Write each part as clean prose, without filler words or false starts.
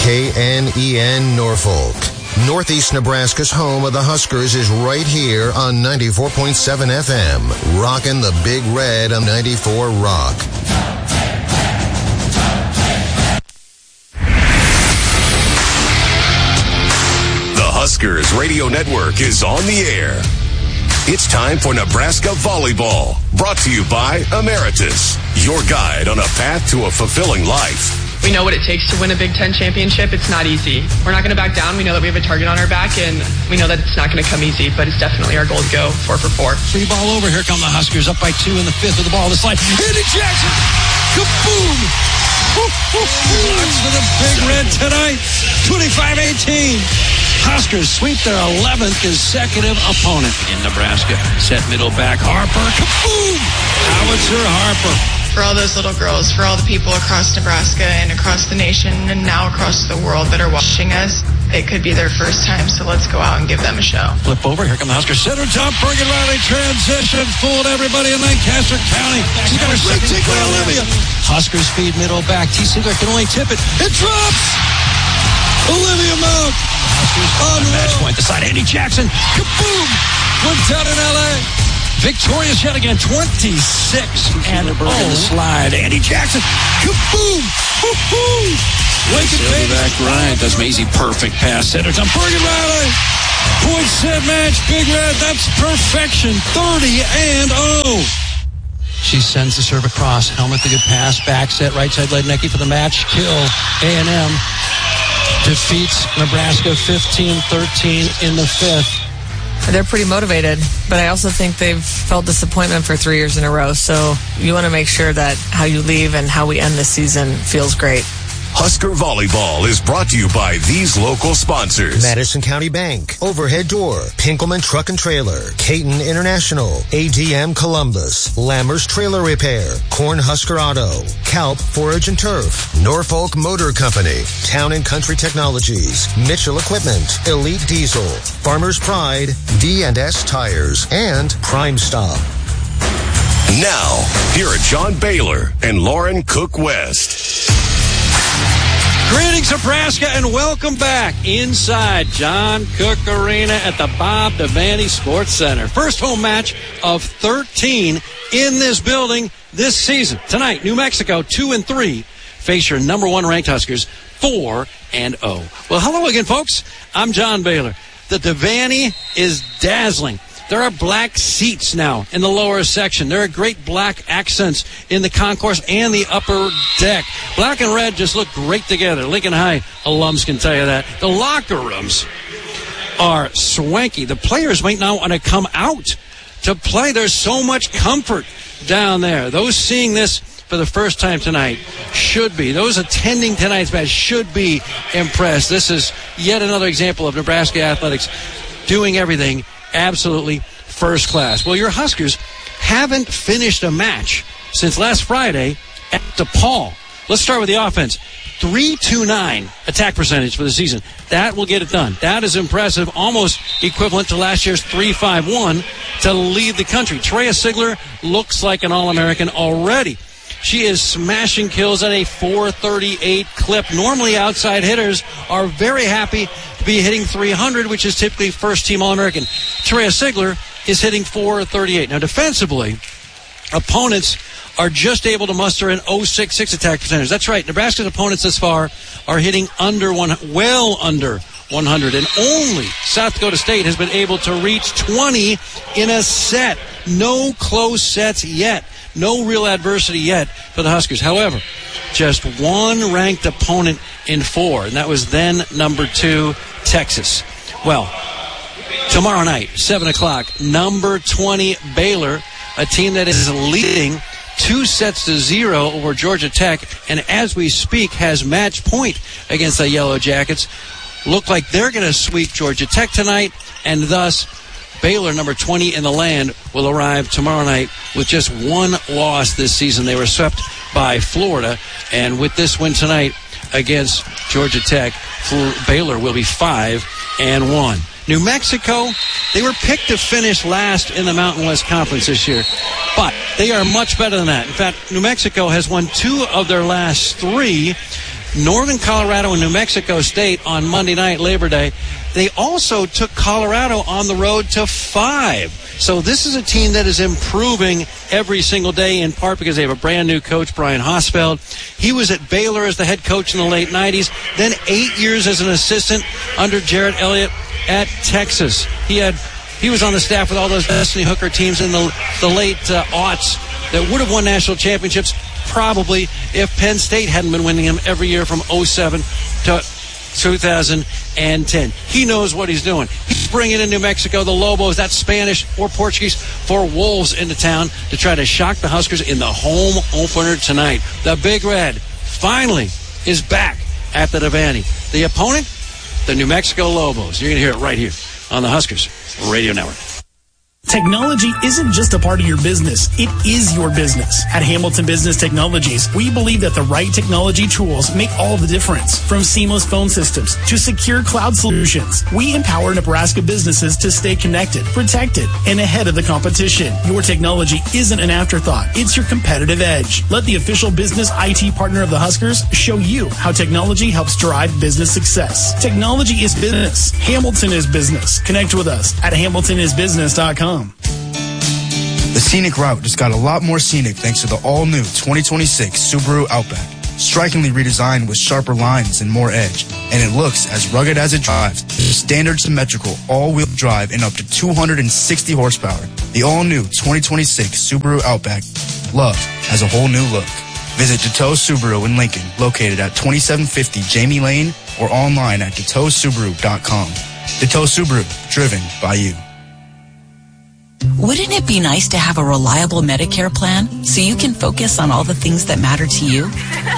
KNEN Norfolk. Northeast Nebraska's home of the Huskers is right here on 94.7 FM. Rockin' the Big Red on 94 Rock. The Huskers Radio Network is on the air. It's time for Nebraska Volleyball, brought to you by Emeritus, your guide on a path to a fulfilling life. We know what it takes to win a Big Ten championship. It's not easy. We're not going to back down. We know that we have a target on our back, and we know that it's not going to come easy, but it's definitely our goal to go 4 for 4. Free ball over. Here come the Huskers up by 2 in the 5th with the ball. The slide. Andy Jackson. Kaboom. Blocks for the Big Red tonight. 25-18. Huskers sweep their 11th consecutive opponent in Nebraska. Set middle back. Harper. Kaboom. Howitzer Harper. For all those little girls, for all the people across Nebraska and across the nation and now across the world that are watching us, it could be their first time, so let's go out and give them a show. Flip over. Here come the Huskers. Center top. Bergen Riley transition. Fooled everybody in Lancaster County. She's got a great take by Olivia. Huskers feed middle back. T. Siegler can only tip it. It drops. Olivia Mount. Huskers on match point. The side. Andy Jackson. Kaboom. One down in L.A. Victorious yet again, 26 and over the slide. Andy Jackson, kaboom! Woo-hoo! Lincoln Baby. Back right. That's Maisie. Perfect pass. Center time. Bergen Riley. Point set match. Big Red. That's perfection. 30-0. She sends the serve across. Helmet the good pass. Back set. Right side Lednicki for the match. Kill. A&M defeats Nebraska 15-13 in the 5th. They're pretty motivated, but I also think they've felt disappointment for 3 years in a row. So you want to make sure that how you leave and how we end this season feels great. Husker Volleyball is brought to you by these local sponsors. Madison County Bank, Overhead Door, Pinkelman Truck and Trailer, Caton International, ADM Columbus, Lammers Trailer Repair, Cornhusker Auto, Calp Forage and Turf, Norfolk Motor Company, Town and Country Technologies, Mitchell Equipment, Elite Diesel, Farmers Pride, D&S Tires, and Prime Stop. Now, here are John Baylor and Lauren Cook West. Greetings, Nebraska, and welcome back inside John Cook Arena at the Bob Devaney Sports Center. First home match of 13 in this building this season. Tonight, New Mexico 2-3 face your number 1 ranked Huskers 4-0. Well, hello again, folks. I'm John Baylor. The Devaney is dazzling. There are black seats now in the lower section. There are great black accents in the concourse and the upper deck. Black and red just look great together. Lincoln High alums can tell you that. The locker rooms are swanky. The players might not want to come out to play. There's so much comfort down there. Those seeing this for the first time tonight should be. Those attending tonight's match should be impressed. This is yet another example of Nebraska athletics doing everything absolutely first class. Well, your Huskers haven't finished a match since last Friday at DePaul. Let's start with the offense. 3.29 attack percentage for the season. That will get it done. That is impressive, almost equivalent to last year's 3.51 to lead the country. Treya Sigler looks like an All-American already. She is smashing kills at a .438 clip. Normally, outside hitters are very happy to be hitting 300, which is typically first-team All-American. Treya Sigler is hitting .438. Now, defensively, opponents are just able to muster an .066 attack percentage. That's right. Nebraska's opponents thus far are hitting well under 100, and only South Dakota State has been able to reach 20 in a set. No close sets yet. No real adversity yet for the Huskers. However, just one ranked opponent in 4, and that was then number 2, Texas. Well, tomorrow night, 7 o'clock, number 20, Baylor, a team that is leading 2-0 over Georgia Tech, and as we speak, has match point against the Yellow Jackets. Look like they're going to sweep Georgia Tech tonight, and thus Baylor, number 20 in the land, will arrive tomorrow night with just one loss this season. They were swept by Florida, and with this win tonight against Georgia Tech, Baylor will be 5-1. New Mexico, they were picked to finish last in the Mountain West Conference this year, but they are much better than that. In fact, New Mexico has won 2 of their last 3. Northern Colorado and New Mexico State on Monday night, Labor Day. They also took Colorado on the road to 5. So this is a team that is improving every single day, in part because they have a brand new coach, Brian Hosfeld. He was at Baylor as the head coach in the late 90s, then 8 years as an assistant under Jarrett Elliott at Texas. He was on the staff with all those Destiny Hooker teams in the late aughts that would have won national championships probably if Penn State hadn't been winning them every year from 07 to 2010. He knows what he's doing. He's bringing in New Mexico, the Lobos, that's Spanish or Portuguese for Wolves, into town to try to shock the Huskers in the home opener tonight. The Big Red finally is back at the Devaney. The opponent, the New Mexico Lobos. You're going to hear it right here on the Huskers Radio Network. Technology isn't just a part of your business, it is your business. At Hamilton Business Technologies, we believe that the right technology tools make all the difference. From seamless phone systems to secure cloud solutions, we empower Nebraska businesses to stay connected, protected, and ahead of the competition. Your technology isn't an afterthought, it's your competitive edge. Let the official business IT partner of the Huskers show you how technology helps drive business success. Technology is business. Hamilton is business. Connect with us at hamiltonisbusiness.com. The scenic route just got a lot more scenic thanks to the all-new 2026 Subaru Outback. Strikingly redesigned with sharper lines and more edge, and it looks as rugged as it drives. Standard symmetrical all-wheel drive and up to 260 horsepower. The all-new 2026 Subaru Outback. Love has a whole new look. Visit Deteau Subaru in Lincoln, located at 2750 Jamie Lane, or online at DeteauSubaru.com. Deteau Subaru, driven by you. Wouldn't it be nice to have a reliable Medicare plan so you can focus on all the things that matter to you?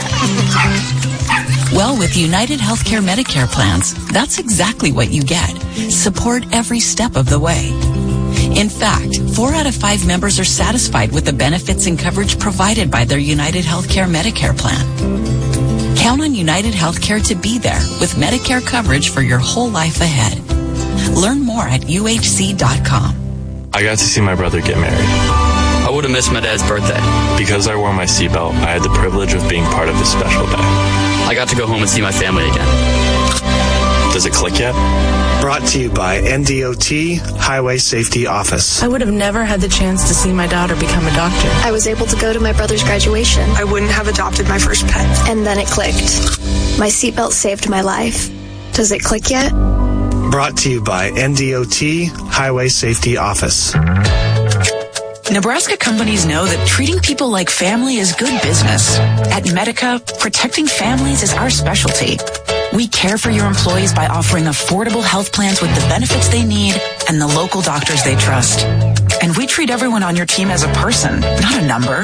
Well, with United Healthcare Medicare plans, that's exactly what you get. Support every step of the way. In fact, 4 out of 5 members are satisfied with the benefits and coverage provided by their United Healthcare Medicare plan. Count on United Healthcare to be there with Medicare coverage for your whole life ahead. Learn more at uhc.com. I got to see my brother get married. I would have missed my dad's birthday. Because I wore my seatbelt, I had the privilege of being part of his special day. I got to go home and see my family again. Does it click yet? Brought to you by NDOT Highway Safety Office. I would have never had the chance to see my daughter become a doctor. I was able to go to my brother's graduation. I wouldn't have adopted my first pet. And then it clicked. My seatbelt saved my life. Does it click yet? Brought to you by NDOT Highway Safety Office. Nebraska companies know that treating people like family is good business. At Medica, protecting families is our specialty. We care for your employees by offering affordable health plans with the benefits they need and the local doctors they trust. And we treat everyone on your team as a person, not a number.